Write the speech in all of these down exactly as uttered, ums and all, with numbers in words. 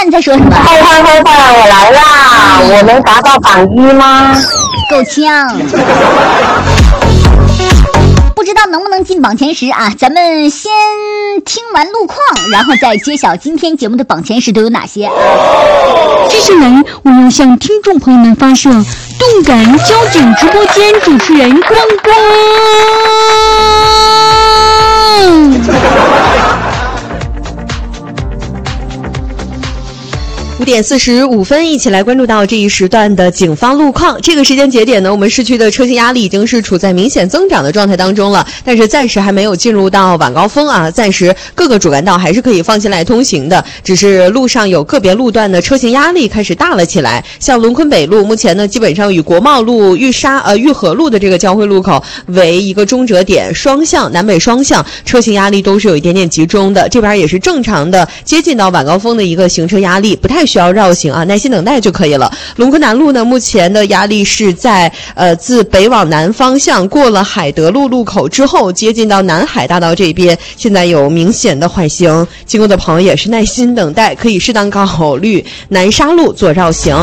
你在说什么？ 嗨嗨嗨嗨，我来啦！嗯、我能达到榜一吗？ 够呛。不知道能不能进榜前十啊？咱们先听完路况，然后再揭晓今天节目的榜前十都有哪些。 接下来我要向听众朋友们发射动感焦点直播间主持人光光。 五点四十五分，一起来关注到这一时段的警方路况。这个时间节点呢，我们市区的车型压力已经是处在明显增长的状态当中了，但是暂时还没有进入到晚高峰啊，暂时各个主干道还是可以放心来通行的，只是路上有个别路段的车型压力开始大了起来。像龙昆北路目前呢，基本上与国贸路、玉沙呃玉河路的这个交汇路口为一个中折点，双向南北双向车型压力都是有一点点集中的，这边也是正常的接近到晚高峰的一个行车压力，不太需要绕行啊，耐心等待就可以了。龙昆南路呢，目前的压力是在呃自北往南方向过了海德路路口之后，接近到南海大道这边，现在有明显的缓行，经过的朋友也是耐心等待，可以适当考虑南沙路做绕行。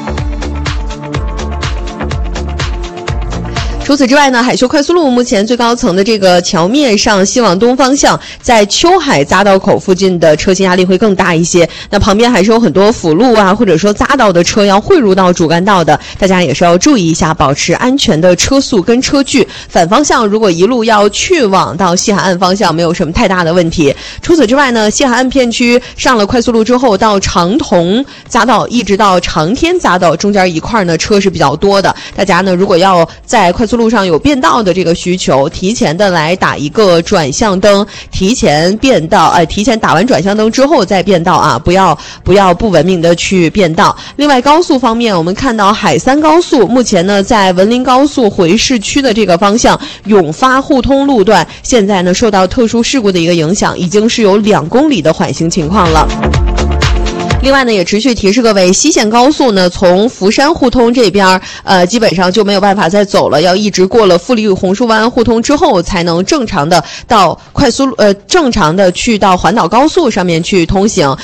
除此之外呢，海修快速路目前最高层的这个桥面上西往东方向，在秋海匝道口附近的车型压力会更大一些。那旁边还是有很多辅路啊，或者说匝道的车要汇入到主干道的，大家也是要注意一下，保持安全的车速跟车距。反方向如果一路要去往到西海岸方向，没有什么太大的问题。除此之外呢，西海岸片区上了快速路之后，到长桐匝道一直到长天匝道中间一块呢，车是比较多的。大家呢，如果要在快速路上有变道的这个需求，提前的来打一个转向灯，提前变道，呃，提前打完转向灯之后再变道啊，不要不要不文明的去变道。另外高速方面，我们看到海三高速目前呢，在文林高速回市区的这个方向，永发互通路段，现在呢受到特殊事故的一个影响，已经是有两公里的缓行情况了。另外呢，也持续提示各位，西线高速呢，从福山互通这边，呃，基本上就没有办法再走了，要一直过了富力红树湾互通之后，才能正常的到快速，呃，正常的去到环岛高速上面去通行。